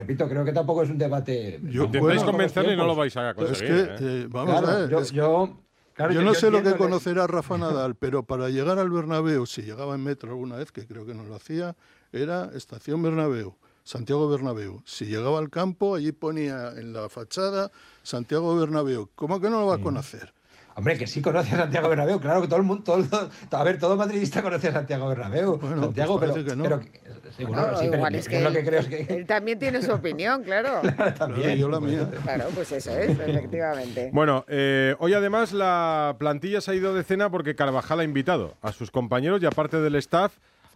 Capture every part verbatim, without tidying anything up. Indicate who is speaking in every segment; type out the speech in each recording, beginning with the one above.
Speaker 1: repito, creo que tampoco es un debate.
Speaker 2: Yo, Intentáis bueno, convencerle y no lo vais a conseguir.
Speaker 3: Es que,
Speaker 2: ¿eh?
Speaker 3: eh, vamos
Speaker 1: claro,
Speaker 3: a ver.
Speaker 1: Yo,
Speaker 3: es,
Speaker 1: yo, claro,
Speaker 3: yo
Speaker 1: yo,
Speaker 3: no
Speaker 1: yo
Speaker 3: sé lo que
Speaker 1: le...
Speaker 3: conocerá Rafa Nadal, pero para llegar al Bernabéu, si llegaba en metro alguna vez, que creo que no lo hacía, era Estación Bernabéu, Santiago Bernabéu. Si llegaba al campo, allí ponía en la fachada Santiago Bernabéu. ¿Cómo que no lo va a conocer?
Speaker 1: Hombre, que sí conoce a Santiago Bernabéu, claro que todo el mundo, todo, todo, a ver, todo madridista conoce a Santiago Bernabéu.
Speaker 3: Bueno,
Speaker 1: Santiago,
Speaker 3: pues
Speaker 1: pero,
Speaker 3: que no.
Speaker 1: pero, seguro,
Speaker 4: no,
Speaker 1: sí, pero
Speaker 4: igual es que,
Speaker 1: lo
Speaker 4: él,
Speaker 1: que creo es que
Speaker 4: él también tiene su opinión, claro.
Speaker 1: Claro, también.
Speaker 3: Claro, yo la mía.
Speaker 4: Claro, pues eso es, efectivamente.
Speaker 2: Bueno, eh, hoy además la plantilla se ha ido de cena porque Carvajal ha invitado a sus compañeros y aparte del staff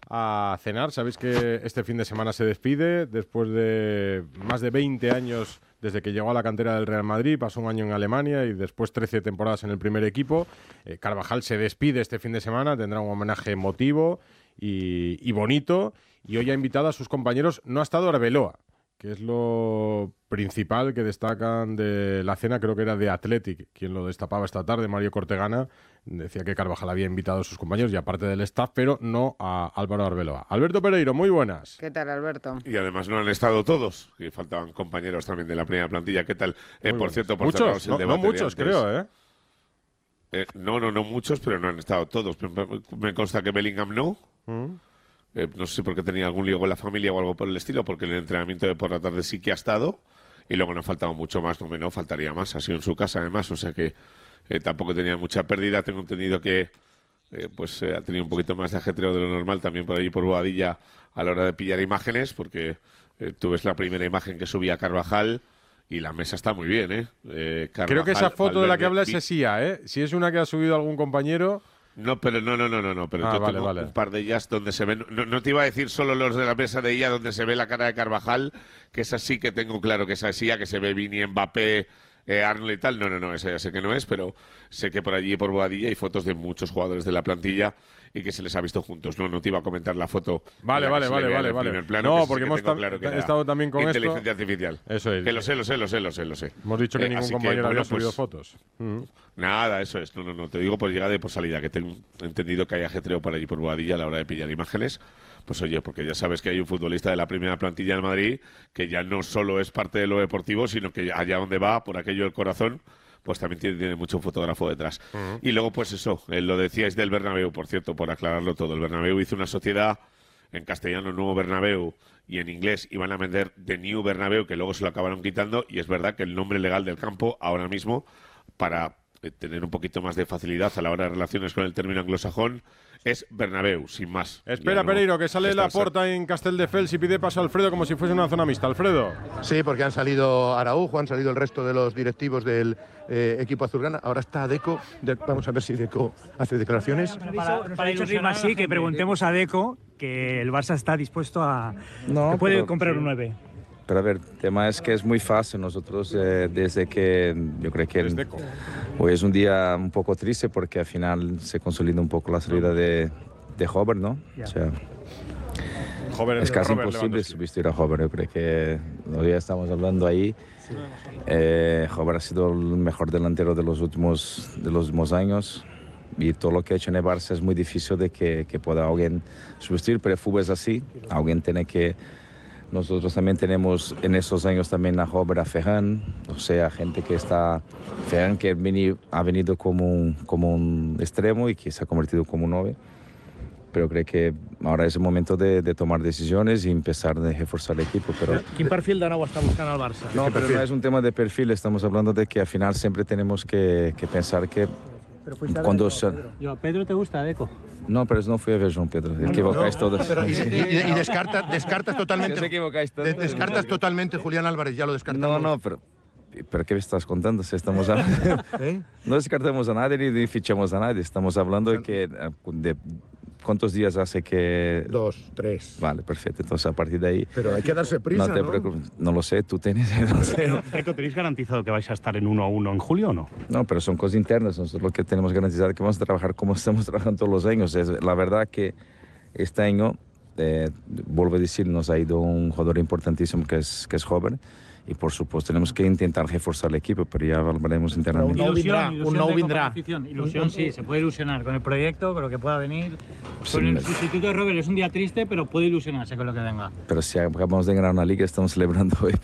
Speaker 2: a cenar. Sabéis que este fin de semana se despide después de más de veinte años desde que llegó a la cantera del Real Madrid, pasó un año en Alemania y después trece temporadas en el primer equipo. Eh, Carvajal se despide este fin de semana, tendrá un homenaje emotivo y, y bonito, y hoy ha invitado a sus compañeros. No ha estado Arbeloa, que es lo principal que destacan de la cena, creo que era de Athletic, quien lo destapaba esta tarde, Mario Cortegana, decía que Carvajal había invitado a sus compañeros y aparte del staff, pero no a Álvaro Arbeloa. Alberto Pereiro, muy buenas.
Speaker 4: ¿Qué tal, Alberto?
Speaker 5: Y además no han estado todos, y faltaban compañeros también de la primera plantilla. ¿Qué tal? Eh, por cierto, por
Speaker 2: muchos, no, no muchos, creo, ¿eh?
Speaker 5: ¿eh? No, no, no muchos, pero no han estado todos. Me consta que Bellingham no. ¿Mm? Eh, no sé por qué tenía algún lío con la familia o algo por el estilo, porque en el entrenamiento de por la tarde sí que ha estado, y luego no ha faltado mucho más, no, no faltaría más, ha sido en su casa además, o sea que eh, tampoco tenía mucha pérdida. Tengo entendido que eh, pues eh, ha tenido un poquito más de ajetreo de lo normal también por allí por Boadilla a la hora de pillar imágenes, porque eh, tú ves la primera imagen que subía Carvajal y la mesa está muy bien, ¿eh? eh Carvajal,
Speaker 2: creo que esa foto
Speaker 5: Valverde,
Speaker 2: de la que habla es Sesía, ¿eh? Si es una que ha subido algún compañero...
Speaker 5: No, pero no, no, no, no, no, pero
Speaker 2: ah,
Speaker 5: yo
Speaker 2: vale,
Speaker 5: tengo
Speaker 2: vale.
Speaker 5: un par de ellas donde se ven, no, no te iba a decir solo los de la mesa de ella donde se ve la cara de Carvajal, que esa sí que tengo claro que esa sí, que se ve Vini, Mbappé, eh, Arnold y tal, no, no, no, esa ya sé que no es, pero sé que por allí y por Boadilla hay fotos de muchos jugadores de la plantilla y que se les ha visto juntos. No, no te iba a comentar la foto.
Speaker 2: Vale, vale, vale, vale, vale.
Speaker 5: Plano,
Speaker 2: no, porque hemos
Speaker 5: claro
Speaker 2: he estado también con
Speaker 5: inteligencia
Speaker 2: esto.
Speaker 5: artificial.
Speaker 2: Eso es.
Speaker 5: Que lo sé, lo sé, lo sé, lo sé, lo sé.
Speaker 2: Hemos dicho que
Speaker 5: eh,
Speaker 2: ningún
Speaker 5: que,
Speaker 2: compañero
Speaker 5: bueno,
Speaker 2: había
Speaker 5: pues,
Speaker 2: subido fotos. Mm.
Speaker 5: Nada, eso es. No, no, no. Te digo por llegada y por salida, que tengo entendido que hay ajetreo por allí por Boadilla a la hora de pillar imágenes. Pues oye, porque ya sabes que hay un futbolista de la primera plantilla del Madrid que ya no solo es parte de lo deportivo, sino que allá donde va, por aquello del corazón, pues también tiene, tiene mucho fotógrafo detrás. Uh-huh. Y luego, pues eso, eh, lo decíais del Bernabéu, por cierto, por aclararlo todo. El Bernabéu hizo una sociedad, en castellano Nuevo Bernabéu, y en inglés iban a vender The New Bernabéu, que luego se lo acabaron quitando, y es verdad que el nombre legal del campo, ahora mismo, para eh, tener un poquito más de facilidad a la hora de relaciones con el término anglosajón, es Bernabéu, sin más.
Speaker 2: Espera, no, Pereiro, que sale la porta en Castelldefels y pide paso a Alfredo como si fuese una zona mixta. Alfredo.
Speaker 6: Sí, porque han salido Araujo, han salido el resto de los directivos del eh, equipo azulgrana. Ahora está Deco. De, vamos a ver si Deco hace declaraciones.
Speaker 7: Para, para ilusionar así, que preguntemos a Deco que el Barça está dispuesto a... No, que puede pero, comprar sí. un nueve.
Speaker 8: Pero a ver, el tema es que es muy fácil. Nosotros, eh, desde que yo creo que el, hoy es un día un poco triste porque al final se consolida un poco la salida de, de Hover, ¿no? Yeah. O sea, Hover es casi Robert imposible sustituir a Hover. Yo creo que hoy estamos hablando ahí. Sí. Eh, Hover ha sido el mejor delantero de los últimos, de los últimos años. Y todo lo que ha hecho en el Barça es muy difícil de que, que pueda alguien sustituir, pero el fútbol es así. Alguien tiene que... Nosotros también tenemos en esos años también a Hover, a Ferran, o sea, gente que está... Ferran que veni, ha venido como un, como un extremo y que se ha convertido como un nueve. Pero creo que ahora es el momento de, de tomar decisiones y empezar a reforzar el equipo. Pero...
Speaker 7: ¿Qué perfil de nuevo está buscando al Barça?
Speaker 8: No, pero no es un tema de perfil, estamos hablando de que al final siempre tenemos que, que pensar que...
Speaker 7: Pero fuiste
Speaker 8: cuando
Speaker 7: a Deco, Pedro. Yo, ¿Pedro te gusta Deco?
Speaker 8: No, pero no fui a ver Joan Pedro. No, equivocáis
Speaker 6: no,
Speaker 8: todos.
Speaker 6: Pero, y, y, y descartas, descartas totalmente.
Speaker 8: Os equivocáis todos.
Speaker 6: De, descartas totalmente Julián Álvarez, ya lo descartamos.
Speaker 8: No, no, pero. ¿Pero qué me estás contando? Si estamos hablando... ¿Eh? No descartamos a nadie ni fichamos a nadie. Estamos hablando de que. De, ¿Cuántos días hace que...?
Speaker 6: Dos, tres.
Speaker 8: Vale, perfecto. Entonces, a partir de ahí...
Speaker 6: Pero hay que darse prisa,
Speaker 8: No te
Speaker 6: ¿no?
Speaker 8: preocupes. No lo sé, tú tienes... No sé.
Speaker 7: Pero, ¿tenéis garantizado que vais a estar en uno a uno en julio o no?
Speaker 8: No, pero son cosas internas. Nosotros lo que tenemos garantizado es que vamos a trabajar como estamos trabajando todos los años. Es, la verdad que este año, eh, vuelvo a decir, nos ha ido un jugador importantísimo que es, que es joven. y por supuesto tenemos que intentar reforzar el equipo, pero ya hablaremos internamente.
Speaker 7: Un nou vindrà, un nou vindrà. Ilusión, sí, se puede ilusionar con el proyecto, con lo que pueda venir. Con el sustituto de Robert es un día triste, pero puede ilusionarse con lo que venga.
Speaker 8: Pero si acabamos de ganar una liga, estamos celebrando hoy.